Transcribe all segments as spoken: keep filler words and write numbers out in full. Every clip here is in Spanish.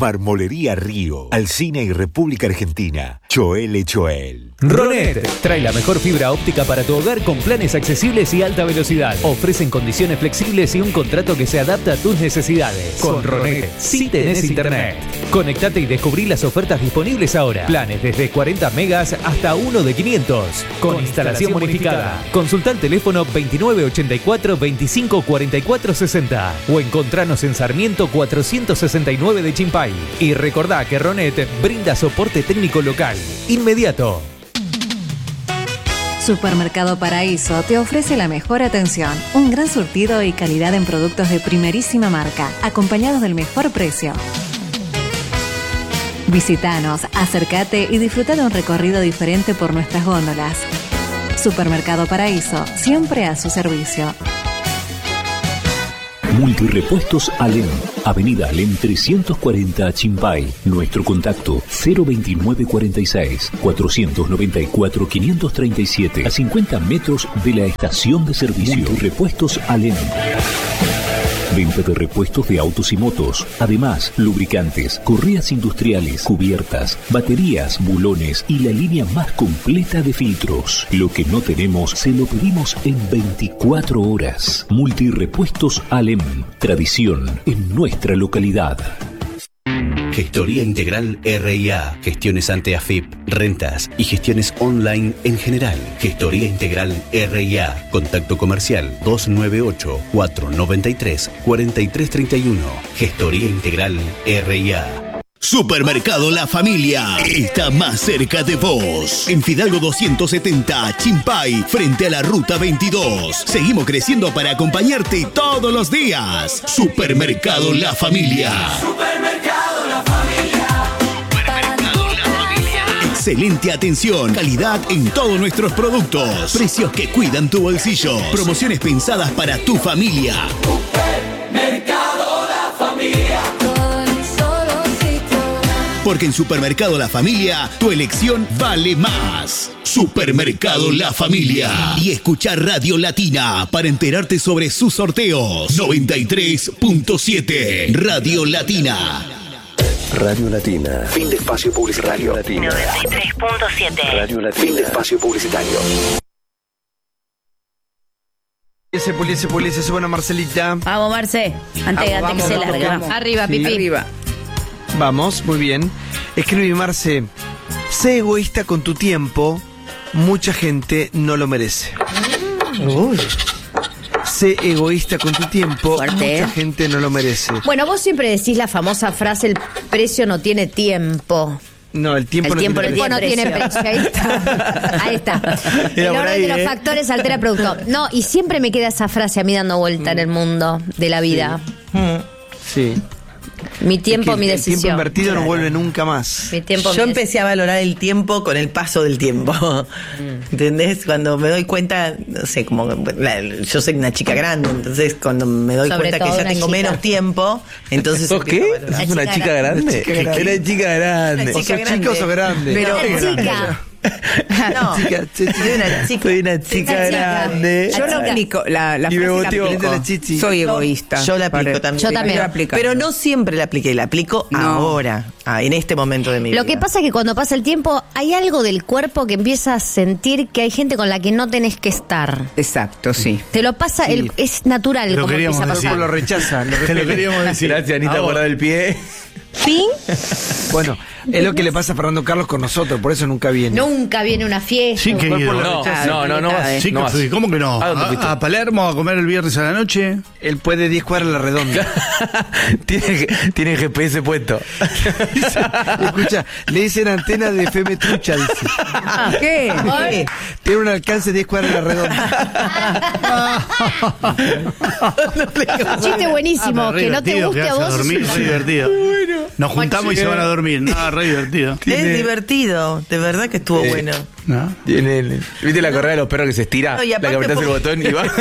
Marmolería Río, Alsina y República Argentina. Choel Choel. Ronet trae la mejor fibra óptica para tu hogar con planes accesibles y alta velocidad. Ofrecen condiciones flexibles y un contrato que se adapta a tus necesidades. Con Ronet, sí tenés internet. Conectate y descubrí las ofertas disponibles ahora. Planes desde cuarenta megas hasta uno de quinientos. Con instalación bonificada. Consulta el teléfono veintinueve ochenta y cuatro veinticinco cuarenta y cuatro sesenta o encontranos en Sarmiento cuatrocientos sesenta y nueve de Chimpay. Y recordá que Ronet brinda soporte técnico local inmediato. Supermercado Paraíso te ofrece la mejor atención, un gran surtido y calidad en productos de primerísima marca, acompañados del mejor precio. Visítanos, acércate y disfruta de un recorrido diferente por nuestras góndolas. Supermercado Paraíso, siempre a su servicio. Multirepuestos Alem, Avenida Alem trescientos cuarenta Chimpay. Nuestro contacto cero veintinueve cuarenta y seis cuatrocientos noventa y cuatro quinientos treinta y siete, a cincuenta metros de la estación de servicio. Multirepuestos Alem. Venta de repuestos de autos y motos. Además, lubricantes, correas industriales, cubiertas, baterías, bulones y la línea más completa de filtros. Lo que no tenemos, se lo pedimos en veinticuatro horas. Multirepuestos Alem. Tradición en nuestra localidad. Gestoría Integral R I A, gestiones ante A F I P, rentas y gestiones online en general. Gestoría Integral R I A, contacto comercial dos nueve ocho, cuatro nueve tres, cuatro tres tres uno. Gestoría Integral R I A. Supermercado La Familia está más cerca de vos. En Fidalgo doscientos setenta, Chimpay, frente a la Ruta veintidós. Seguimos creciendo para acompañarte todos los días. Supermercado La Familia. Supermercado La Familia. Supermercado La Familia. Excelente atención, calidad en todos nuestros productos. Precios que cuidan tu bolsillo. Promociones pensadas para tu familia. Supermercado La Familia. Porque en Supermercado La Familia, tu elección vale más. Supermercado La Familia. Y escuchar Radio Latina para enterarte sobre sus sorteos. noventa y tres punto siete. Radio Latina. Radio Latina. Fin de espacio publicitario. Radio Latina. noventa y tres punto siete. Radio Latina. Fin de espacio publicitario. Puliese, puliese, puliese, suban a Marcelita. Vamos, Marce. Antes, Vamos, antes que vamos, se larga. vamos. Arriba, Sí. Pipi. Arriba. Vamos, muy bien. Escribe Marce. Sé egoísta con tu tiempo. Mucha gente no lo merece. Uy. Sé egoísta con tu tiempo. Fuerte, Mucha ¿eh? gente no lo merece. Bueno, vos siempre decís la famosa frase, el precio no tiene tiempo. No, el tiempo, El no, tiempo, tiene el tiempo no tiene precio. Ahí está. Ahí está. El Era por orden ahí, de los ¿eh? factores altera el producto. No, y siempre me queda esa frase a mí dando vuelta en el mundo de la vida. Sí. Mi tiempo, Es que mi el decisión. tiempo invertido Claro. no vuelve nunca más. Mi tiempo, Yo mi empecé a valorar el tiempo con el paso del tiempo. ¿Entendés? Cuando me doy cuenta, no sé, como la- yo soy una chica grande, entonces cuando me doy Sobre cuenta que todo ya una tengo chica. menos tiempo, entonces ¿Sos empiezo qué? a valorar. ¿Sos una Una chica chica grande? grande. Chica grande. Era chica grande. Una ¿Vos chica sos chica o sos grande? Pero Una chica. no, Chica, che, che, soy una chica. Soy una chica Una chica. grande. La Yo lo chica. aplico, la, la Y me frase la boteó. aplico. Prende la chichi. Soy egoísta. Yo la aplico Pare- también. Yo también. Yo la aplico. Pero no siempre la apliqué, la aplico No. ahora, ah, en este momento de mi vida. Lo que pasa es que cuando pasa el tiempo, hay algo del cuerpo que empieza a sentir que hay gente con la que no tenés que estar. Exacto, sí. Te lo pasa, Sí. el- es natural Lo como queríamos empieza a decir. pasar. Lo rechaza. Lo Te lo repele. queríamos decir. Gracias, Anita, por dar el pie. ¿Fin? Bueno, es lo que le pasa a Fernando Carlos con nosotros, por eso nunca viene. Nunca viene una fiesta. Sí, que cuerpo ido. lo No, rechaza. no, no, no vas. Sí, no que vas. fui. ¿Cómo que no? ¿A dónde fuiste? A, a Palermo a comer el viernes a la noche. Él puede diez cuadras a la redonda. tiene, tiene G P S puesto. Escucha, le dicen antena de F M trucha, dice. ¿Qué? Ay. Tiene un alcance de diez cuadras a la redonda. Chiste buenísimo, Ah, pero re que no te divertido, guste a quedarse vos. dormir, re divertido. Nos juntamos y se van a dormir. No, re divertido. Es divertido, de verdad que estuvo Eh, bueno. ¿No? Tiene el- ¿Viste la correa de los perros que se estira? No, y la que aparte apretás el porque- botón y va.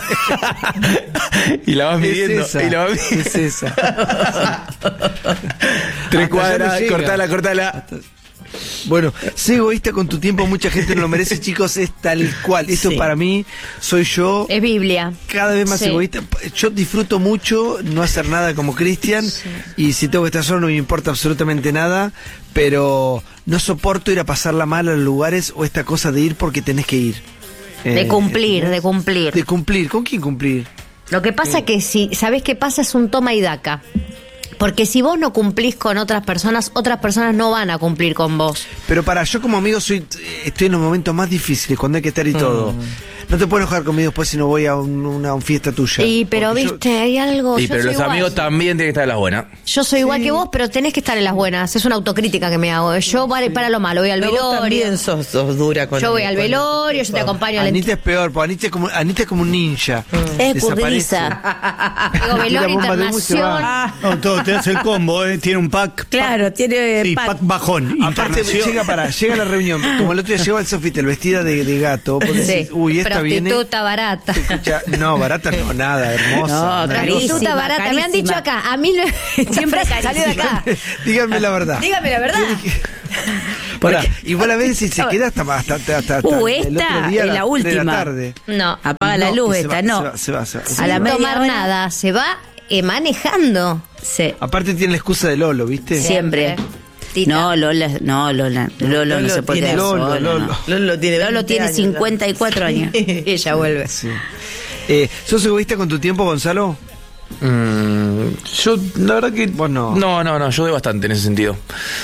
y la vas midiendo. Es esa. Y la vas midiendo. Es esa. Tres Hasta cuadras, allá no llega. cortala, cortala. Bueno, sé egoísta con tu tiempo, mucha gente no lo merece, chicos, es tal cual. Esto Sí. para mí, soy yo. Es Biblia. Cada vez más Sí. egoísta. Yo disfruto mucho no hacer nada como Cristian, y si tengo que estar solo no me importa absolutamente nada, pero no soporto ir a pasarla mal a los lugares o esta cosa de ir porque tenés que ir. De Eh, cumplir, ¿entendés? de cumplir. De cumplir. ¿Con quién cumplir? Lo que pasa que si, ¿sabés qué pasa? Es un toma y daca. Porque si vos no cumplís con otras personas, otras personas no van a cumplir con vos. Pero para, yo como amigo soy estoy en los momentos más difíciles, cuando hay que estar y todo. No te puedes enojar conmigo después si no voy a un- una un fiesta tuya. Y pero Porque yo- viste, hay algo. Y yo pero soy los igual. amigos también tienen que estar en las buenas. Yo soy igual que vos, pero tenés que estar en las buenas. Es una autocrítica que me hago. Yo vale para lo malo, voy al Pero vos velorio. también sos, sos dura con Yo voy al con- velorio, yo te acompaño al Anita es peor, porque Anita es como, Anita es como un ninja. Es Desaparece. Digo, velorio, Tira bomba de humo y se va. internación. No, todo, te hace el combo, ¿eh? Tiene un pack. Claro, tiene Sí, pack. pack bajón. Aparte Internación. llega para, llega a la reunión, como el otro día llegó al Sofitel vestida de, de gato, porque Sí. decís, uy, esta viene. Prostituta barata. Escucha, no, barata no, nada, hermosa. No, maravillosa. carísima, Prostituta barata. Me han carísima. dicho acá. A mí no. Siempre salió de acá. Díganme la verdad. Dígame la verdad. Pará, y vos la ves y se queda hasta, hasta, hasta, hasta Uh, el esta otro día a es la las tres de última. la tarde. No. Apaga la No, luz y se esta, va, no. Se va, se va, se va. A Sin la media tomar hora. nada. Se va eh, manejando. Sí. Aparte tiene la excusa de Lolo, ¿viste? Siempre. Tita. No, Lola, no, Lola, Lolo, no se puede tiene- quedar Lolo, sola, Lolo. no. Lolo tiene Lolo veinte tiene años, cincuenta y cuatro años. Ella vuelve. Sí. Eh, ¿Sos egoísta con tu tiempo, Gonzalo? Mm, yo, la verdad que. Vos no. No, no, no, yo doy bastante en ese sentido.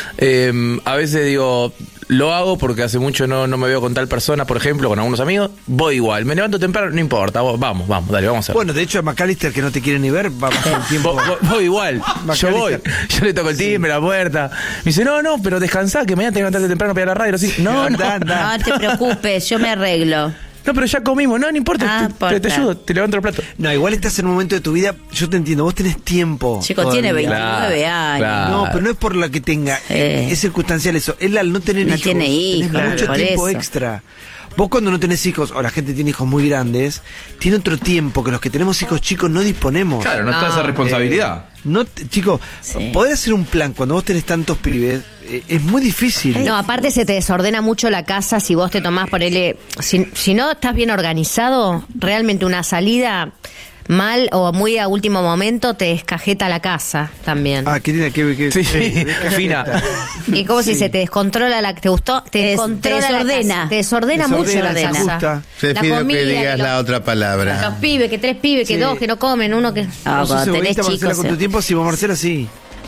Eh, a veces digo, lo hago porque hace mucho no, no me veo con tal persona, por ejemplo, con algunos amigos. Voy igual, me levanto temprano, no importa, vos- vamos, vamos, dale, vamos a hacer. Bueno, de hecho a McAllister, que no te quiere ni ver, va a pasar el tiempo. Voy, voy- voy igual, yo voy, yo le toco el timbre, la puerta. Me dice, no, no, pero descansá, que mañana te levantarte temprano para ir a la radio. Así, no, no, Anda, anda. No te preocupes, yo me arreglo. no, pero ya comimos, no, no importa, Ah, te, importa. te ayudo, te levanto el plato. No, igual estás en un momento de tu vida, yo te entiendo, vos tenés tiempo. Chico, tiene todavía. veintinueve años. claro. No, pero no es por la que tenga, Eh. es circunstancial eso. Él al no tener No hijos, tiene hijos, tenés mucho por tiempo eso. extra. Vos cuando no tenés hijos, o la gente tiene hijos muy grandes, tiene otro tiempo que los que tenemos hijos chicos no disponemos. Claro, no está esa responsabilidad. No, te- chico, Sí. poder hacer un plan cuando vos tenés tantos pibes eh, es muy difícil. No, aparte se te desordena mucho la casa si vos te tomás por él. Si, si no estás bien organizado, realmente una salida mal o muy a último momento te descajeta la casa también. Ah, qué linda, qué, qué, Sí, qué- qué fina. cajeta. Y como si se te descontrola la que te gustó, te Des- descontrola te la desordena. casa. Te desordena, Desordena, mucho la se casa. ajusta. Te La pido comida, que digas los- la otra palabra. Los pibes, que tres pibes, que Sí. dos, que no comen, uno que... No, ¿Vos sos cuando tenés egoísta, Marcela, chicos. con tu eh. tiempo? Sí, vos, Marcela, sí.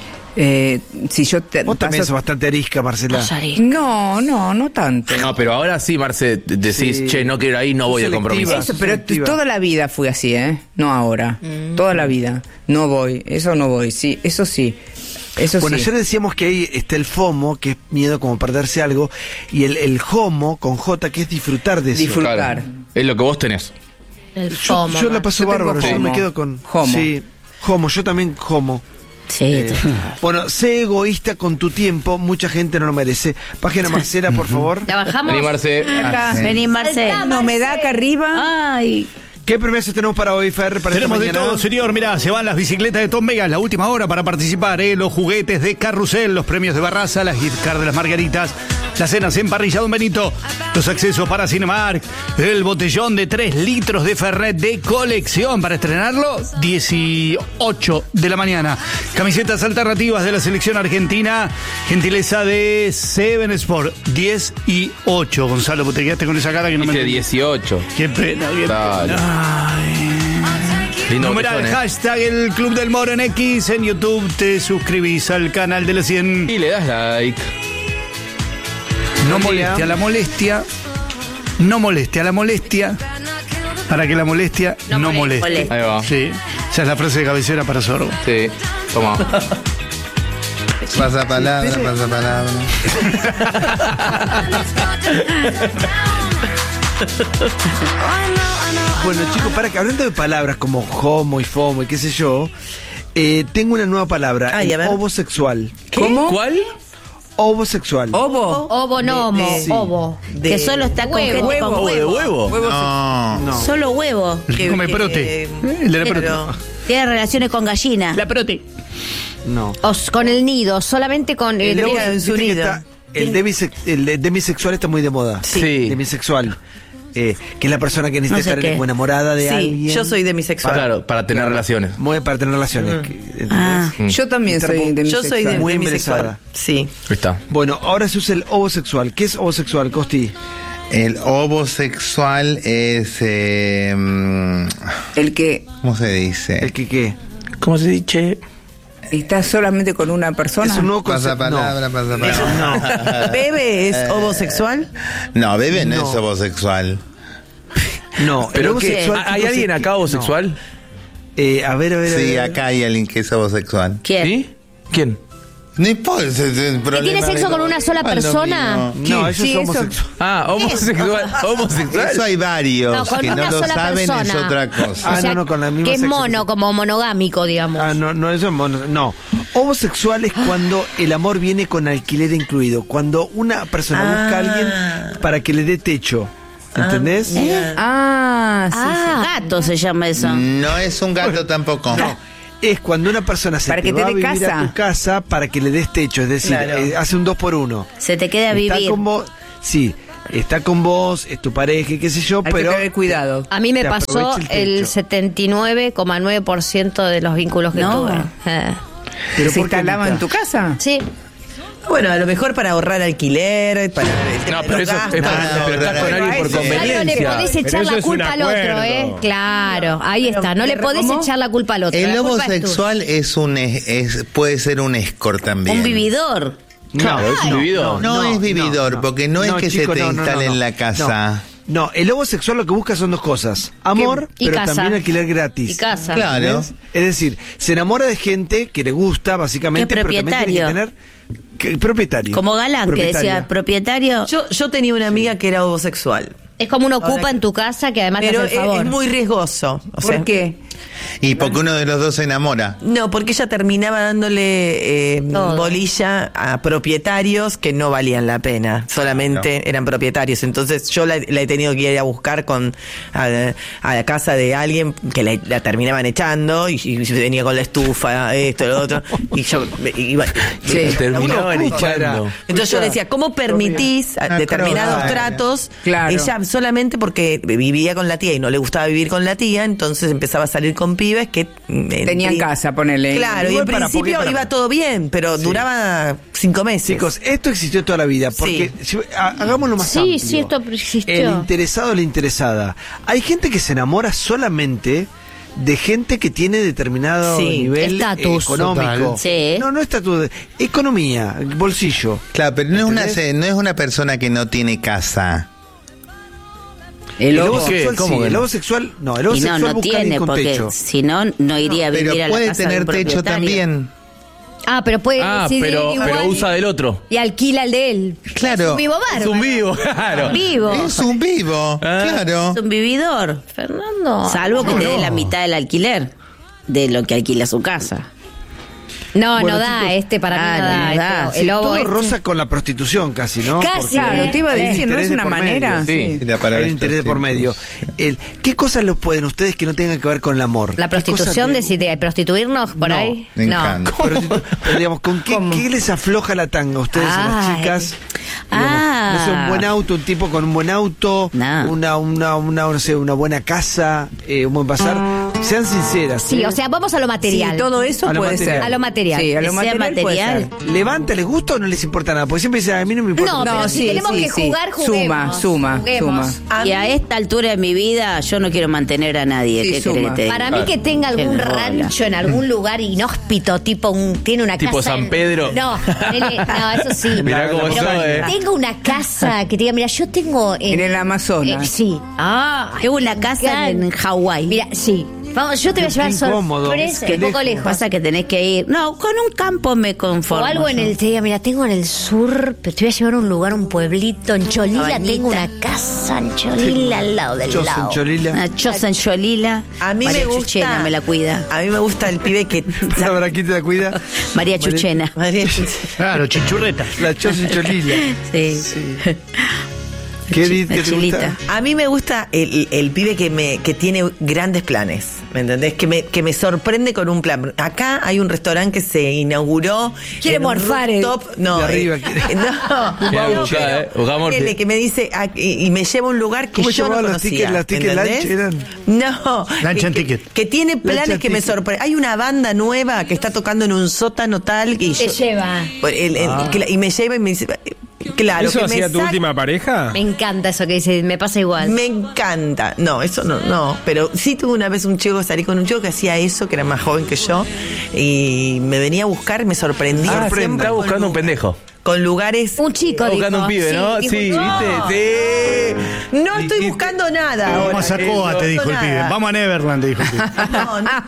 Eh, si yo te, Vos también paso- sos bastante arisca, Marcela. No, no, no tanto. No, pero ahora sí, Marce, decís, Sí. che, no quiero ir ahí, no voy de Selectiva. compromiso. Eso, pero selectiva. toda la vida fui así, ¿eh? No ahora. Toda la vida. No voy, eso no voy, sí, eso sí. Eso Bueno, sí. ayer decíamos que ahí está el FOMO, que es miedo como perderse algo, y el, el HOMO con J, que es disfrutar de eso. Disfrutar. Claro, es lo que vos tenés. El Yo, FOMO. yo la paso Yo tengo bárbaro, yo homo. me quedo con... Homo. Sí, HOMO, yo también HOMO. Sí. Eh, bueno, sé egoísta con tu tiempo, mucha gente no lo merece. Página Marcela, por favor. ¿La bajamos? Vení, Marce. Acá, sí. vení, Marcel. Saltá, No me da Marcel. acá arriba. Ay. ¿Qué premios tenemos para hoy, Fer? Para Tenemos esta de mañana? todo, señor. Mirá, se van las bicicletas de Tom Vegas, la última hora para participar, ¿eh? Los juguetes de Carrusel, los premios de Barraza, las gift cards de las Margaritas, las cenas en parrilla Don Benito, los accesos para Cinemark, el botellón de tres litros de Fernet de colección para estrenarlo, dieciocho de la mañana. Camisetas alternativas de la selección argentina, gentileza de Seven Sport, diez y ocho. Gonzalo, vos te quedaste con esa cara que no me Dice entendí. dieciocho. Qué pena, qué Dale. pena. Lindo Numeral botellón, eh. hashtag el Club del Moro en X. En YouTube te suscribís al canal de la cien. Y le das like. No moleste a la molestia. No moleste a la molestia. Para que la molestia no, No moleste. moleste. Ahí va. Sí. Esa es la frase de cabecera para Sorbo. Sí, toma. Pasa palabra, pasa palabra. Bueno, chicos, para que hablando de palabras como homo y fomo y qué sé yo, eh, tengo una nueva palabra, Ay, a el ver. ovosexual. ¿Cómo? ¿Cuál? Ovosexual. Ovo. Ovo no, De- homo, sí. ovo. De- Que solo está con Huevo. gente con ¿Ovo de huevo? No. No. Solo huevo. El que come prote. Eh, El de la prote. pero- Tiene relaciones con gallina. La prote. No. O s- con el nido, solamente con... eh, El de- ovo, en su viste que nido. está- el, demise- el demisexual está muy de moda. Sí. Demisexual. Eh, que es la persona que necesita No sé estar qué. como enamorada de Sí, alguien. yo soy demisexual. Claro, para tener relaciones. Muy para tener relaciones. Mm. que- Ah, Mm. yo también Estar soy muy- demisexual. Yo soy de, Muy demisexual. embelesada. Sí. Ahí está. Bueno, ahora se usa el homosexual. ¿Qué es homosexual, Costi? El homosexual es. eh, mm, El que ¿Cómo se dice? ¿El que qué? ¿Cómo se dice? está solamente con una persona. Es un nuevo concepto. Pasapalabra, No. pasapalabra. ¿Bebe es homosexual? No, Bebe no, No. es homosexual. No, el ¿Pero qué? homosexual. ¿Hay alguien acá homosexual? Eh, a ver, a ver. a Sí, ver. acá hay alguien que es homosexual. ¿Quién? ¿Sí? ¿Quién? No importa. es el ¿Que problema tiene sexo de- con una sola Ah, lo persona? mismo. No, eso Sí, es eso- homosexual. Ah, homosexual. homosexual. Eso hay varios No, con que no una lo sola saben, persona. es otra cosa. Ah, no, no, con la misma que es sexo. mono, como monogámico, digamos. Ah, no, no, eso es mono- no. Homosexual es cuando el amor viene con alquiler incluido. Cuando una persona busca a alguien para que le dé techo. ¿Entendés? Ah, sí, Ah, Gato se llama eso. No es un gato tampoco. No. Es cuando una persona se Para te que te va a dé vivir casa. a tu casa para que le des techo. Es decir, Claro. eh, hace un dos por uno. Se te queda a Está vivir. con vos, sí, está con vos, es tu pareja, y qué sé yo, Hay que pero tener cuidado. A mí me Te pasó aprovecha el el techo. setenta y nueve coma nueve por ciento de los vínculos que No. tuve. Eh. pero ¿Se ¿por qué, instalaba Anita? en tu casa? Sí. Bueno, a lo mejor para ahorrar alquiler, para el tema No, de pero los eso es gastos. para, pero estás con alguien por Pero Claro, no le conveniencia. podés echar la culpa al otro, ¿eh? Claro, ahí está. No le podés ¿cómo? echar la culpa al otro. El la culpa es homosexual es un es, es- puede ser un escort también. Un vividor. Claro, es un vividor. No, es vividor, porque no es que se te instale en la casa. No, no, el homosexual lo que busca son dos cosas: amor, Y pero casa. también alquiler gratis. Y casa. Claro. ¿Entendés? Es decir, se enamora de gente que le gusta, básicamente, Que es pero también tiene que propietario. tener que- propietario. Como Galán, que Propietario. decía propietario. Yo, yo tenía una amiga que era homosexual. Es como un ocupa Ahora- en tu casa que además Pero te es, hace el favor. es muy riesgoso. O ¿Por sea, qué? Y porque uno de los dos se enamora. No, porque ella terminaba dándole eh, Todo. bolilla a propietarios que no valían la pena, solamente eran propietarios. Entonces yo la, la he tenido que ir a buscar con a, a la casa de alguien que la, la terminaban echando y, y venía con la estufa, esto, lo otro. Y yo iba. Sí, terminaban echando. Entonces yo le decía, ¿cómo permitís a Una determinados crota. tratos? Claro. Ella solamente porque vivía con la tía y no le gustaba vivir con la tía, entonces empezaba a salir con pibes que... eh, Tenían pri- casa, ponele. Claro, y Igual en para, principio porque para- iba todo bien, pero Sí. duraba cinco meses. Chicos, esto existió toda la vida, porque si- ha- hagámoslo más Sí, amplio. sí, esto existió. El interesado o la interesada. Hay gente que se enamora solamente de gente que tiene determinado Sí, nivel estatus. económico. Total. Sí. No, no estatus, economía, bolsillo. Claro, pero no es, una, ¿Entendés? se- no es una persona que no tiene casa. El El lobo. homosexual ¿Cómo sí, que el no? homosexual no, el Y no, homosexual no busca tiene, alguien con porque techo. si no, no iría a vivir Pero a la puede casa de tener un techo propietario. también. Ah, pero puede Ah, decidir pero, igual pero usa del otro. y alquila el de él. Claro. Es un vivo Es bárbaro. un vivo, claro. Vivo. Es un vivo, claro. Es un vividor. Fernando. Salvo que te dé no. la mitad del alquiler de lo que alquila su casa. No, Bueno, no da, chicos, este para ah, mí no no da. da. esto, Sí, el lobo todo este. rosa con la prostitución casi, ¿no? Casi, Porque Claro, ¿eh? te iba a hay decir, ¿no interés es de una por medio. manera? Sí. Era para Hay la interés de por medio. El, ¿Qué cosas los pueden ustedes que no tengan que ver con el amor? La ¿Qué cosas prostitución, de- de, de prostituirnos por No, ahí. me no. encanta. Prostitu- pero digamos, ¿con qué, qué les afloja la tanga a ustedes, a las Ay. chicas? Digamos, Ah. no sé, un buen auto, un tipo con un buen auto, No. una, una, una, no sé, una buena casa, eh, un buen pasar. Sean sinceras. Sí, ¿eh? o sea, vamos a lo material. Sí, todo eso A lo puede material. ser. A lo material. Sí, a lo Que sea material, puede material. ser. ¿Levanta, les gusta o no les importa nada? Porque siempre dicen, a mí no me importa. No, nada. pero No, si sí, tenemos sí, que sí. jugar, juguemos. Suma, suma, Juguemos. suma. Y a esta altura de mi vida yo no quiero mantener a nadie. Sí, ¿Qué suma. querés que te diga? Para mí que tenga algún Qué bola. rancho en algún lugar inhóspito, tipo un, tiene una Tipo casa. San en- Pedro. No, ponele- no, eso sí. Mirá cómo Pero soy, eh. tengo una casa que te diga, mira, yo tengo En el Amazonas. eh, sí. Ah, Tengo una casa en Hawái. Mira, sí. Vamos, yo te voy a llevar Qué incómodo. sorpresa, Qué un poco lejos. lejos. Pasa que tenés que ir. No, con un campo me O conformo. algo en yo. el, te diga, mira, tengo en el sur, pero te voy a llevar a un lugar, un pueblito, en Cholila, Cabañita. tengo una casa en Cholila al lado del Chos en lago. Cholila. Una choza en Cholila. A mí María me gusta. Chuchena me la cuida. A mí me gusta el pibe que. ¿Sabrá quién te la cuida? María Chuchena. María- Claro, chinchurreta. La Chosen Cholila. Sí. ¿Qué, di- La qué te chilita. gusta? A mí me gusta el, el pibe que me que tiene grandes planes. ¿me entendés? Que me, que me sorprende con un plan. Acá hay un restaurante que se inauguró. Quiere morfar el top. No, de arriba, eh, quiere. no, no, busca, eh, buscamos- que, que me dice ah, y, y me lleva a un lugar que ¿Cómo yo no llamaban las conocía. tickets? Las tickets ¿entendés? lunch eran. No, Lunch que, and que- ticket. que tiene planes Lunch and que me ticket. sorprenden. Hay una banda nueva que está tocando en un sótano tal y Te yo- lleva. el- el- Ah. que- y me lleva y me dice, claro, ¿Eso que me hacía tu saca- última pareja? Me encanta eso que dice, me pasa igual. Me encanta. No, eso no, no. Pero sí tuve una vez un chico, salí con un chico que hacía eso, que era más joven que yo, y me venía a buscar, me sorprendía. Ah, siempre está con buscando un lu- pendejo. Con lugares. Un chico, Está buscando dijo. un pibe, ¿no? dijo, Sí, no. ¿viste? Sí. No estoy buscando nada ahora. Vamos a Coa, te dijo el nada. pibe. Vamos a Neverland, te dijo el pibe. No, no.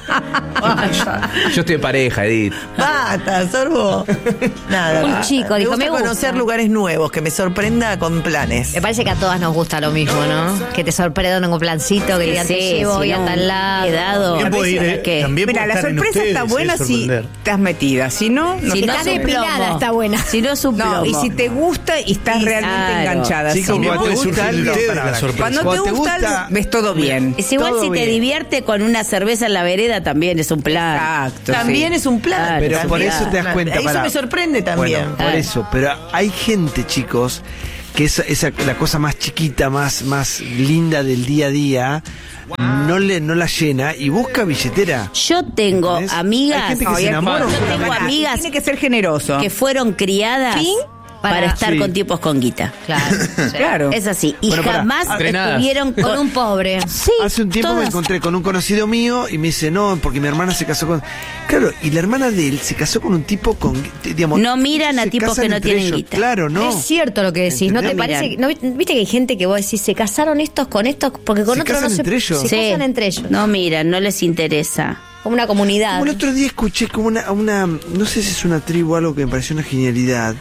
Basta, Yo estoy en pareja, Edith. basta, Sorbo. Nada. Un chico, dijo, me me gusta gusta. conocer lugares nuevos, que me sorprenda con planes. Me parece que a todas nos gusta lo mismo, ¿no? Que te sorprendan con un plancito, que digan, te Sí, llevo sí, voy a no, tal lado. quedado. También puede ir, veces eh, que- también Mira, puede la estar en sorpresa ustedes, está eh, buena si sorprender. estás metida. Si no, no Si te no Estás es un depilada, plomo. está buena. Si no es un No, y plomo. si te gusta y estás Y realmente claro. enganchada. Chicos, Si También no, puede gusta surgir de algo, ustedes pará, la sorpresa. cuando te Cuando te gusta, gusta- algo, ves todo bien. Es igual Todo si te bien. divierte con una cerveza en la vereda, también es un plan. Exacto. También sí. es un plan. Claro, Pero por también. eso te das cuenta. Eso pará. me sorprende también. Bueno, por Ah. eso. Pero hay gente, chicos, que esa, esa la cosa más chiquita, más, más linda del día a día, no le no la llena y busca billetera. Yo tengo ¿Entendés? amigas. Hay gente que No, se y enamora. Yo tengo Pará, amigas Tiene que ser generoso. que fueron criadas ¿Sí? para, Para- estar Sí. con tipos con guita. Claro. Claro. Es así. Y Bueno, pará. jamás Entrenadas. estuvieron Con un pobre. Sí, Hace un tiempo me todas. encontré con un conocido mío y me dice, no, porque mi hermana se casó con... Claro, y la hermana de él se casó con un tipo con... digamos, No miran a se tipos casan que no entre tienen ellos. guita. Claro, no. Es cierto lo que decís, ¿no te ¿Entendés? parece? ¿No, ¿Viste que hay gente que vos decís, se casaron estos con estos? Porque con Se otros no casan se... entre ellos. Se Sí. casan entre ellos. No miran, no les interesa. Como una comunidad. Como el otro día escuché como una, una, no sé si es una tribu o algo que me pareció una genialidad,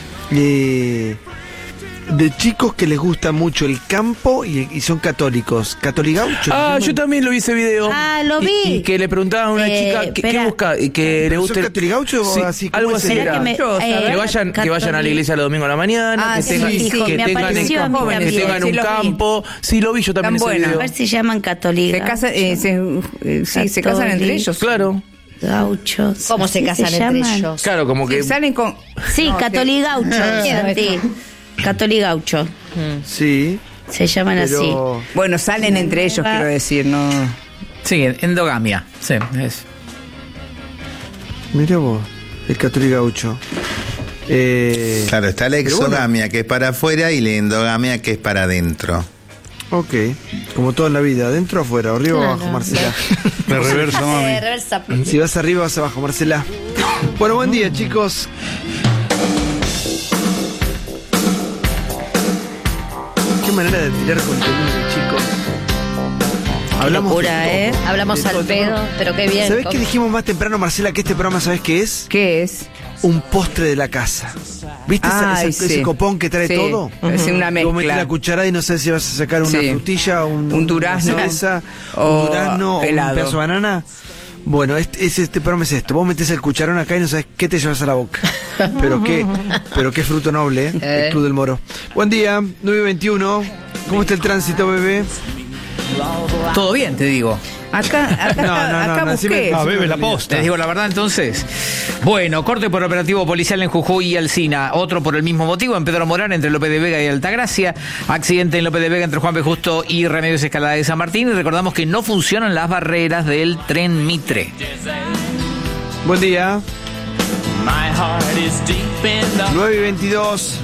eh, de chicos que les gusta mucho el campo y, y son católicos. Católicos. Ah, yo también lo vi ese video. Ah, lo Y- vi. Y, que le preguntaban a una Eh, chica ¿qué, qué espera. busca y que le ¿Pero guste. son católicos o Sí, así? ¿Cómo algo es así el- era. que me- eh, que vayan, que vayan a la iglesia los domingos a la mañana, Ah, que sí, tengan, hijo, que me tengan, apareció a mí que también. tengan Sí, un lo vi. campo. Sí, lo vi yo también Tan ese buena. A video. ver si llaman Se católicos. casan, eh, se, eh, sí, se casan entre ellos. Claro. Gauchos. ¿Cómo se ¿Así casan entre llaman? ellos? Claro, como que Sí, salen con... Sí, No, catoligauchos. Miedo Sí. Catoligaucho. Sí. Se llaman así. Pero... Bueno, salen entre ellos, quiero decir, no... Sí, endogamia. Sí, es. Mira vos, el católico gaucho. Eh, Claro, está la pero bueno. exogamia que es para afuera y la endogamia que es para adentro. Ok, como todo en la vida, adentro o afuera, arriba o Claro. abajo, Marcela. De reversa, mami. Eh, reversa. Si vas arriba, vas abajo, Marcela. Bueno, buen día, chicos. Qué manera de tirar contenido, chicos. Hablamos locura, de todo. ¿eh? Hablamos De al todo. pedo, pero qué bien. ¿Sabés qué dijimos más temprano, Marcela? Que este programa, ¿sabés qué es? ¿Qué es? Un postre de la casa. ¿Viste esa- Ay, esa- ese sí. copón que trae Sí, todo? es una Vos metés mezcla. la cucharada y no sé si vas a sacar una Sí. frutilla, un, Un durazno. una cereza, O un durazno, o un helado. pedazo de banana. Bueno, este, es este programa es esto. Vos metés el cucharón acá y no sabes qué te llevas a la boca. Pero qué, pero qué fruto noble, ¿eh? Eh. El Club del Moro. Buen día, nueve veintiuno. ¿Cómo está el tránsito, bebé? Todo bien, te digo. Acá, acá, No, no, no, acá no, busqué. decime- Ah, bebe la posta. Te digo la verdad entonces. Bueno, corte por operativo policial en Jujuy y Alsina. Otro por el mismo motivo en Pedro Morán entre López de Vega y Altagracia. Accidente en López de Vega entre Juan B. Justo y Remedios Escalada de San Martín. Y recordamos que no funcionan las barreras del tren Mitre. Buen día. nueve y veintidós.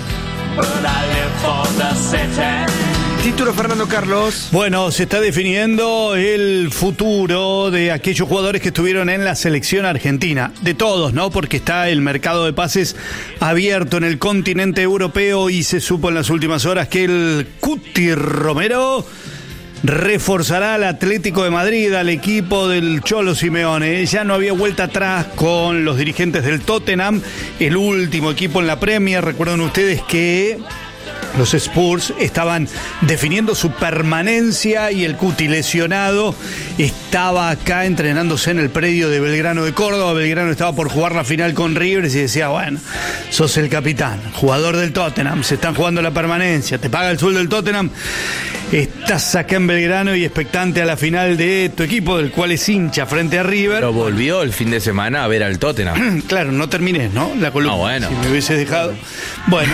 Título Fernando Carlos. Bueno, se está definiendo el futuro de aquellos jugadores que estuvieron en la selección argentina. De todos, ¿no? Porque está el mercado de pases abierto en el continente europeo y se supo en las últimas horas que el Cuti Romero reforzará al Atlético de Madrid, al equipo del Cholo Simeone. Ya no había vuelta atrás con los dirigentes del Tottenham, el último equipo en la Premier. Recuerdan ustedes que los Spurs estaban definiendo su permanencia y el Cuti lesionado estaba acá entrenándose en el predio de Belgrano de Córdoba. Belgrano estaba por jugar la final con River y decía, bueno, sos el capitán, jugador del Tottenham, se están jugando la permanencia, te paga el sueldo del Tottenham. Estás acá en Belgrano y expectante a la final de tu equipo, del cual es hincha frente a River. Pero volvió el fin de semana a ver al Tottenham. Claro, no terminé, ¿no? La columna. Ah, bueno. Si me hubiese dejado. Bueno.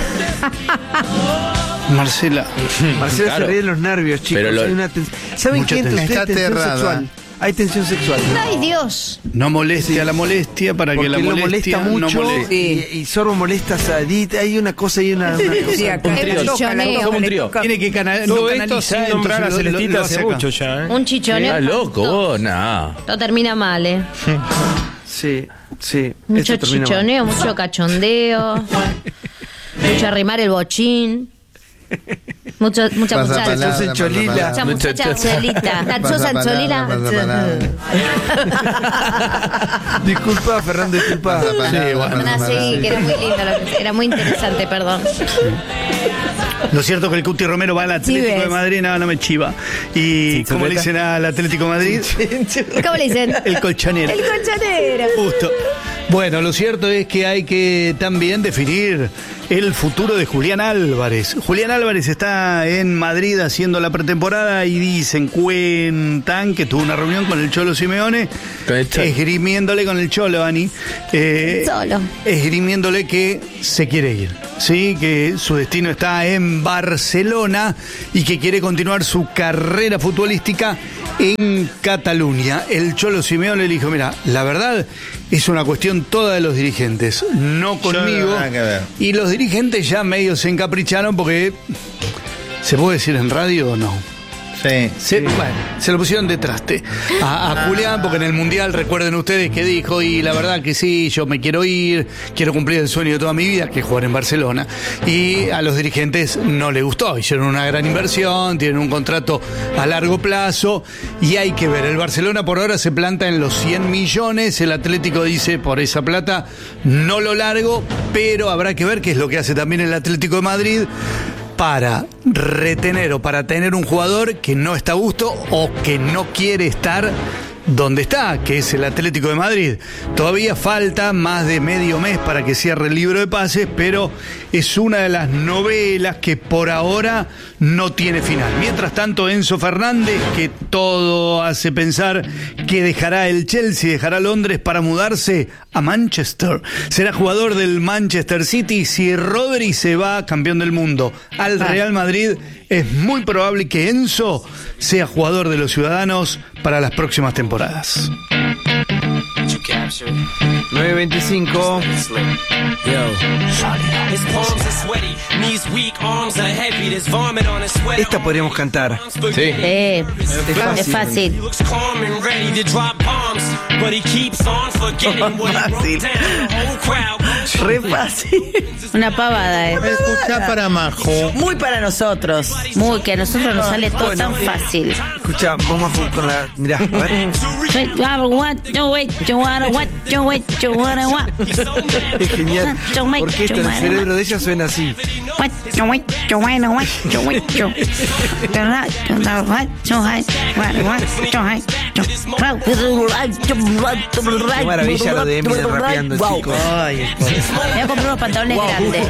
Marcela. Marcela Claro. se ríe de los nervios, chicos. Pero lo- Hay una ten- ¿Saben Mucha qué? Entre tensión. ustedes Está tensión aterrada. sexual. Hay tensión sexual. Ay, Dios. No moleste a la molestia para Porque que la lo molestia molesta mucho no moleste. y, y Sorbo molesta a Sadit. Hay una cosa y una, una cosa. Sí, acá Un le trío. toca, le Somos toca, un le trío. toca. Tiene que cana- Todo no esto canalizar, sin nombrar a entonces lo- lo- Celestita lo hace hace acá. mucho ya, ¿eh? Un chichoneo. Ah, loco, vos, nah. Todo termina mal, ¿eh? Sí, sí. Mucho esto termina mal. chichoneo, mucho cachondeo. Mucho arrimar el bochín. Mucho, mucha Pasa muchacha. palabra, Mucha cholila. Mucha Mucha muchacha chocha. solita. La Pasa choza palabra, cholila. pasa palabra. Disculpa, Fernando, disculpa. Pasa palabra, Sí, bueno. pasa No, sí, palabra. que era muy lindo, lo que- era muy interesante, perdón. Lo cierto es que el Cuti Romero va al Atlético ves. de Madrid, no, no me chiva. ¿Y cómo le dicen al Atlético de Madrid? ¿Cómo le dicen? El colchonero. El colchonero. Justo. Bueno, lo cierto es que hay que también definir el futuro de Julián Álvarez. Julián Álvarez está en Madrid haciendo la pretemporada y dicen, cuentan que tuvo una reunión con el Cholo Simeone, Con el Cholo. esgrimiéndole con el Cholo, Ani, eh, Solo. esgrimiéndole que se quiere ir, sí, que su destino está en Barcelona y que quiere continuar su carrera futbolística en Cataluña. El Cholo Simeone le dijo, mira, la verdad es una cuestión toda de los dirigentes, no conmigo. nada que ver. Y los dirigentes ya medio se encapricharon porque, ¿se puede decir en radio o no? Sí. Se, bueno, se lo pusieron de traste a, a Julián, porque en el Mundial, recuerden ustedes que dijo, y la verdad que sí, yo me quiero ir, quiero cumplir el sueño de toda mi vida, que es jugar en Barcelona. Y a los dirigentes no les gustó, hicieron una gran inversión, tienen un contrato a largo plazo, y hay que ver, el Barcelona por ahora se planta en los cien millones, el Atlético dice, por esa plata no lo largo, pero habrá que ver qué es lo que hace también el Atlético de Madrid para retener o para tener un jugador que no está a gusto o que no quiere estar donde está, que es el Atlético de Madrid. Todavía falta más de medio mes para que cierre el libro de pases, pero es una de las novelas que por ahora no tiene final. Mientras tanto, Enzo Fernández, que todo hace pensar que dejará el Chelsea, dejará Londres para mudarse a Manchester. Será jugador del Manchester City. Si Rodri se va, campeón del mundo, al Real Madrid, es muy probable que Enzo sea jugador de los ciudadanos para las próximas temporadas. nueve veinticinco. Esta podríamos cantar. Sí. Eh, Es es fácil. Re fácil. Una pavada, eh. Escucha para Majo. Muy para nosotros. Muy, que a nosotros nos sale todo tan fácil. Escucha, vamos a con la. Mirá, a ver. Es genial. Porque esto en el cerebro de ella suena así. Qué maravilla lo de Eminem rapeando, chicos. Ay, Me voy a comprar unos pantalones grandes.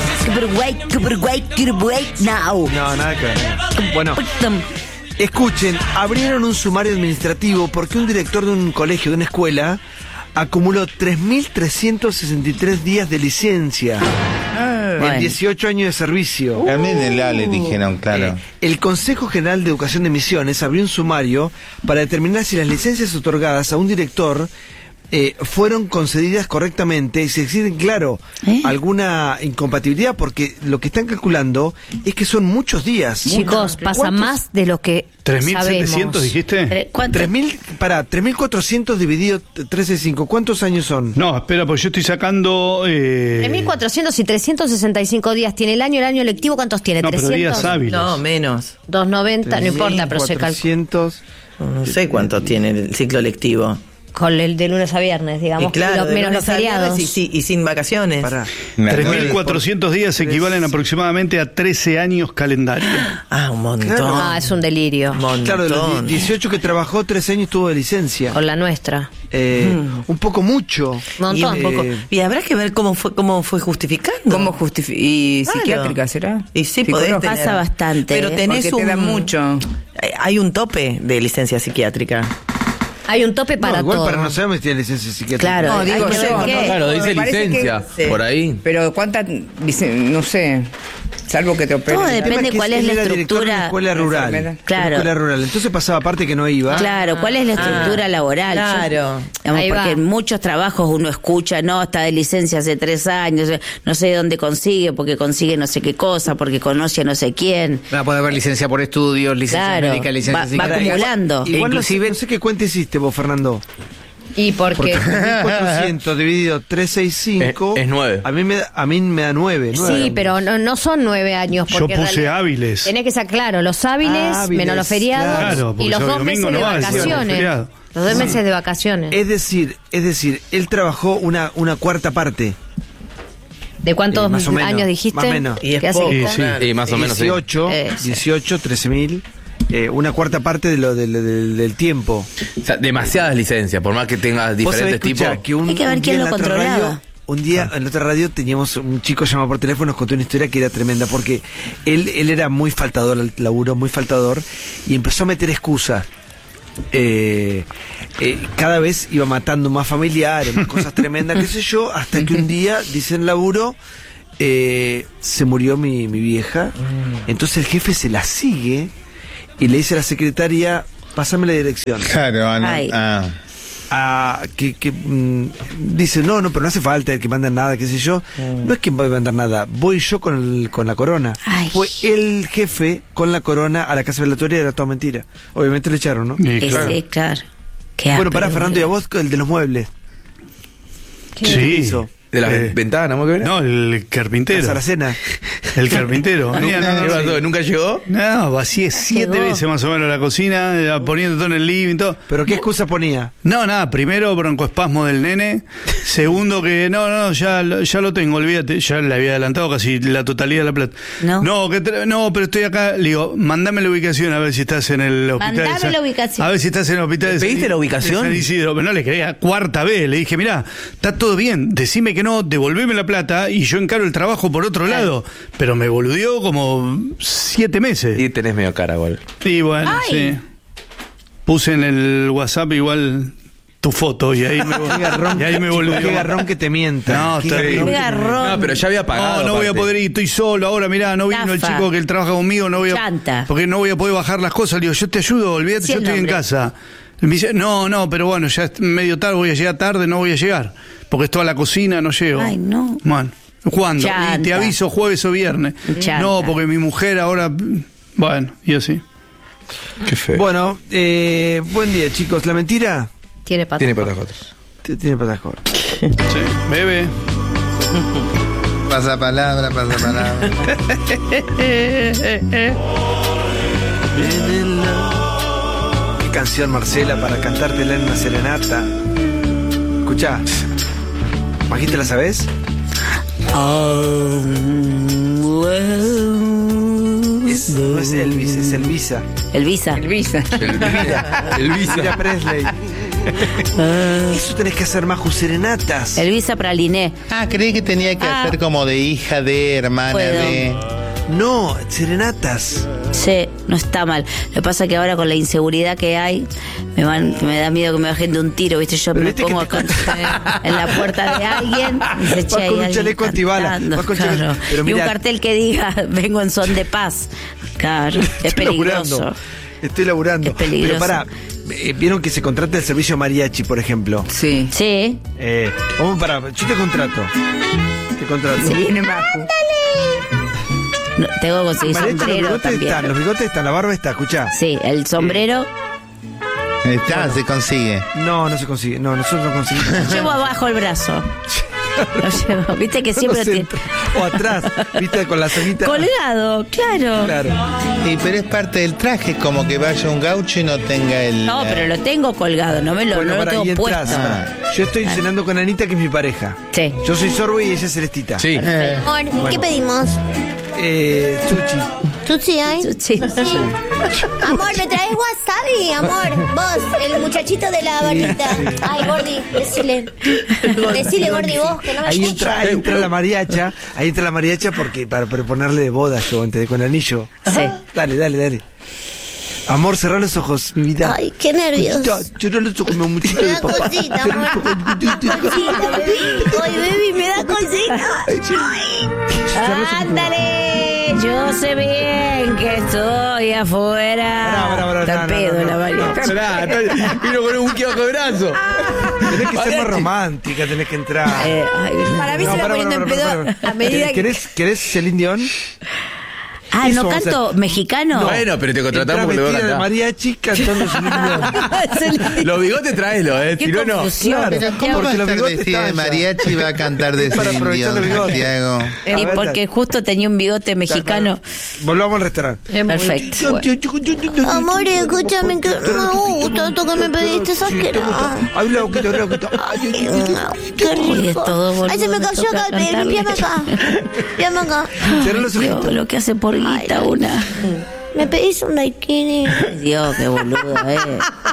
No, nada que ver. Bueno, escuchen, abrieron un sumario administrativo porque un director de un colegio, de una escuela, acumuló tres mil trescientos sesenta y tres días de licencia en dieciocho años de servicio. Camínela, le dijeron, claro. El Consejo General de Educación de Misiones abrió un sumario para determinar si las licencias otorgadas a un director eh, fueron concedidas correctamente y si existe, claro, ¿Eh? alguna incompatibilidad, porque lo que están calculando es que son muchos días. Chicos, pasa ¿Cuántos? más de lo que ¿tres mil setecientos sabemos. dijiste? Tre- ¿Cuánto? tres mil, para, tres mil cuatrocientos dividido trece cinco, ¿cuántos años son? No, espera, pues yo estoy sacando... Eh... tres mil cuatrocientos y trescientos sesenta y cinco días tiene el año. El año lectivo, ¿cuántos tiene? No, pero trescientos. días hábiles. no, menos. doscientos noventa, no importa, pero se calcula. cuatrocientos. No sé cuánto tiene el ciclo lectivo. con el de lunes a viernes, digamos, Y claro, lo- de menos los lunes a viernes feriados. Y, sí, y sin vacaciones. tres mil cuatrocientos días equivalen aproximadamente a trece años calendario. Ah, un montón. Claro. Ah, es un delirio. Claro, de los dieciocho que trabajó, tres años tuvo de licencia. Con la nuestra. Eh, Un poco mucho. Y, un poco- y habrá que ver cómo fue cómo fue justificando. ¿Cómo justifi- y Claro. psiquiátrica será? Y sí, Psicóloga. podés tener. Pasa bastante, Pero ¿eh? tenés Porque te un... dan mucho. Eh, Hay un tope de licencia psiquiátrica. Hay un tope para no, igual todo. para no sabemos si tiene licencia psiquiátrica. Claro, No, hay digo que yo, ver no, qué. Claro, dice me parece licencia, que- por ahí. Pero cuánta, dice, no sé, salvo que te operen. Todo El tema depende es que cuál él es la era director de una estructura. escuela rural. Enfermedad. Claro. Ah. Una escuela rural. Entonces pasaba parte que no iba. Claro, ¿cuál es la estructura Ah, laboral? claro. Yo- digamos, Ahí porque va. en muchos trabajos uno escucha, no, está de licencia hace tres años, no sé de dónde consigue, porque consigue no sé qué cosa, porque conoce a no sé quién. Va a poder haber licencia por estudios, licencia Claro, médica, licencia va- va psiquiátrica. acumulando. Igual no sé- Inclusive- no sé qué cuenta hiciste vos, Fernando. ¿Y por Porque qué? mil cuatrocientos dividido trescientos sesenta y cinco Es- es nueve. A mí me da, a mí me da nueve. Sí, pero no, no son nueve años. Yo Porque en puse realidad hábiles. Tenés que sacar, claro, los hábiles, Ah, hábiles, menos los feriados claro, porque y los sábado dos y meses domingo de no va, el sábado vacaciones. feriado. Los dos meses de vacaciones. Es decir, es decir, él trabajó una, una cuarta parte. ¿De cuántos Eh, más o menos, años dijiste? más o menos. Y es ¿Qué hace? poco. Sí, sí. Y más o menos, sí. dieciocho, Eh, sí. dieciocho, trece mil. Eh, una cuarta parte de lo, del- del- del tiempo. O sea, demasiadas licencias, por más que tengas Vos sabés, diferentes escuchá, tipos. que un, Hay que ver un quién día lo en la otra controlaba. radio- un día en la otra radio teníamos un chico llamado por teléfono, nos contó una historia que era tremenda, porque él, él era muy faltador al laburo, muy faltador, y empezó a meter excusas. Eh, eh, cada vez iba matando más familiares, más cosas tremendas, qué sé yo, hasta que un día, dice en laburo, eh, se murió mi, mi vieja. Entonces el jefe se la sigue y le dice a la secretaria, pásame la dirección. Claro, ah, no, Ay. ah. Ah, que, que mm, dice, no, no, pero no hace falta el que manda nada, qué sé yo. No es que voy a mandar nada, voy yo con, el- con la corona. Ay. Fue el jefe con la corona a la casa velatoria, era toda mentira. Obviamente le echaron, ¿no? Y Ese, claro. claro. Qué Bueno, áspero, pará, Fernando, y a boludo. vos el de los muebles. Sí. ¿Qué hizo? De las Eh, ventanas, ¿no? ¿Qué era? No, el La carpintero. Saracena. El carpintero. Venía, no, ¿Qué no, pasó? ¿Nunca llegó? no, vacié siete Llegó. veces más o menos la cocina, eh, poniendo todo en el living y todo. ¿Pero qué excusa ponía? No, nada, primero broncoespasmo del nene. Segundo que no, no, ya, lo- ya lo tengo, olvídate, ya le había adelantado casi la totalidad de la plata. No. No, que tra- no, pero estoy acá, le digo, mandame la ubicación a ver si estás en el hospital. de Mandame San- la ubicación. A ver si estás en el hospital de San- ¿Pediste la ubicación? de San Isidro, pero no le creía, cuarta vez, le dije, mirá, está todo bien, decime que no, devolveme la plata y yo encaro el trabajo por otro lado. Pero me boludeó como siete meses. Y tenés medio cara, igual. Y bueno, Ay. sí. Puse en el WhatsApp igual tu foto y ahí me, Qué garrón, y ahí me chico, volvió. qué garrón que te mienta. No, Qué terrible. garrón Qué que te garrón. No, pero ya había pagado. No, no voy a aparte. poder ir, estoy solo ahora, mirá, no vino el Estafa. chico que él trabaja conmigo, no voy a, Chanta. porque no voy a poder bajar las cosas. Le digo, yo te ayudo, olvídate, Sí, yo el estoy en nombre. casa. Me dice, no, no, pero bueno, ya es medio tarde, voy a llegar tarde, no voy a llegar. Porque es toda la cocina, no llego. Ay, no. Bueno, ¿cuándo? Y Chanta. te aviso jueves o viernes. Chanta. No, porque mi mujer ahora, bueno, y así. Qué feo. Bueno, eh, buen día, chicos. ¿La mentira? Tiene patas. Tiene patas cortas. T- Tiene patas cortas. Sí, bebe. Pasa palabra, pasa palabra. Qué canción, Marcela, para cantártela en una serenata. Escuchá. ¿Majita la sabés? Es- no es Elvis, es Elvisa. Elvisa. Elvisa. Elvira. Elvira Presley. Eso tenés que hacer, Maju, serenatas. Elvisa Praliné. Ah, creí que tenía que Ah. hacer como de hija de, hermana Puedo. de. No, serenatas. Sí, no está mal. Lo que pasa es que ahora con la inseguridad que hay, me van, me da miedo que me bajen de un tiro, ¿viste? Yo Pero me viste que pongo te- acá en la puerta de alguien y dice, Vas che, hay con un alguien chaleco antibala, cantando, vas con claro. chaleco- pero Y mirá- un cartel que diga, vengo en son de paz. Claro, es Estoy peligroso. laburando. Estoy laburando. Es peligroso. Pero pará, eh, vieron que se contrata el servicio mariachi, por ejemplo. Sí. Sí. Eh, vamos para, yo te contrato. Te contrato. Se viene Maju. No, tengo que conseguir Mariachi, los sombrero bigotes también. están, los bigotes están, la barba está, escuchá. Sí, el sombrero. Está, se consigue. No, no se consigue. No, nosotros no conseguimos. Llevo abajo el brazo. Lo llevo. Viste que siempre tiene. O atrás, viste, con la sonita. Colgado, claro. Claro. Y pero es parte del traje, como que vaya un gaucho y no tenga el. No, pero lo tengo colgado, no me lo, Bueno, no lo para, tengo y entras, puesto. para. Yo estoy cenando con Anita, que es mi pareja. Sí. Yo soy Sorbo y ella es Celestita. Sí. Eh, Amor, ¿qué bueno. pedimos? Eh, sushi. ¿Sushi hay? Sushi. Amor, ¿me traes wasabi? Amor, vos, el muchachito de la varita. Ay, Gordi, decile. Decile, Gordi, vos, que no me Ahí escucho. entra, ahí entra la mariacha, ahí entra la mariacha porque para proponerle de boda yo, ¿entendés? Con anillo. Sí. Dale, dale, dale. Amor, cerrá los ojos, mi vida. Ay, qué nervios. Cerrá los ojos, mi amorcito Me de da papá. cosita, amor. Cosita, baby. Ay, baby, me da cosita. Ándale, yo sé bien que estoy afuera. Pará, pará, pará, Está no, no, pedo no, no. la María. Esperá, está- vino con un whisky bajo el brazo. Tenés que ser más Mariachi. romántica, tenés que entrar. Eh, ay, Para mí No, se va pará, poniendo pará, en pará, pedo pará. a medida que... ¿Querés, ¿Querés Celine Dion? Ah, Eso ¿no vamos a canto hacer. mexicano? Bueno, pero te contratamos Entrá porque le voy a vestida de cantar. mariachi cantando Celine Dion. Los bigotes traelo, eh. Qué Si no, no. confusión. Claro, Pero ¿cómo porque va a los estar bigotes vestida de estaban ya. mariachi y va a cantar de Para Celine aprovechar Dion, los bigotes. Santiago? Eh, A ver, porque dale. justo tenía un bigote mexicano. Volvamos al restaurante. Perfecto. bueno. Amor, escúchame que me gusta esto que me pediste, ¿sabes qué? Habla poquito, habla poquito. Ay, ay, ay, ay. Qué Uy, rico. es todo, boludo, Ay, se me me cayó toca acá, baby, cantarle. limpiame acá. Limpiame acá. Cerrá los Dios, ojitos. lo que hace por guita una. Me pedís un daiquiri Ay, Dios, qué boluda, eh.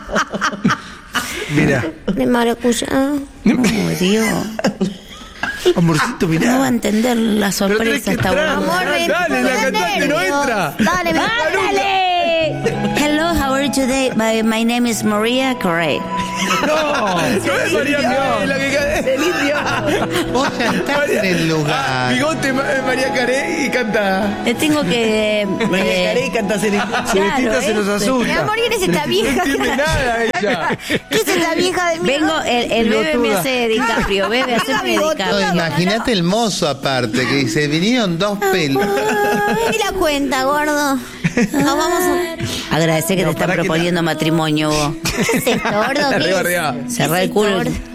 Mira, de maracuyá. Ay, Dios. amorcito, mirá. No va a entender la sorpresa esta boluda. Amor, ven. Dale, la cantante no entra. Dale, ven. ¡Ándale! Hello, how are you today? My, my name is Maria Correa. No, no es María Carey la que cae. Vos ya estás en el lugar. Bigote Ma- María Carey y canta. Le tengo que. María eh, Carey canta Celestita. Celestita se nos Mi asusta. amor, ¿quién es esta vieja? No entiende nada ella. ¿Qué es esta vieja de mí? Vengo, el, el bebé me Bigotuda. hace DiCaprio, bebé, haceme No, DiCaprio. imagínate el mozo aparte, que dice, vinieron dos pelos. Y la cuenta, gordo. Nos vamos a... Agradecé que No, te están pará que proponiendo matrimonio vos. ¿Qué es esto, gordo? ¿Qué Arriba, es? arriba. Cerrá ¿Qué el es culo. esto, gordo?